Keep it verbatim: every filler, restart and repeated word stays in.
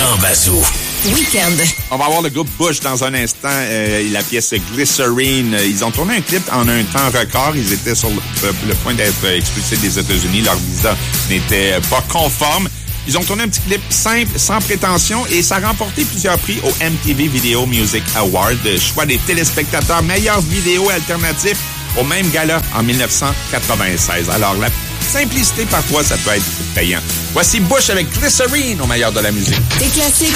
Jean Bazou. Week-end. On va avoir le groupe Bush dans un instant. Euh, la pièce Glycerine. Ils ont tourné un clip en un temps record. Ils étaient sur le, le point d'être expulsés des États-Unis. Leur visa n'était pas conforme. Ils ont tourné un petit clip simple, sans prétention, et ça a remporté plusieurs prix au M T V Video Music Award. Choix des téléspectateurs, meilleure vidéo alternative au même gala en dix-neuf cent quatre-vingt-seize. Alors, la simplicité, parfois, ça peut être payant. Voici Bush avec Glycerine au meilleur de la musique. Des classiques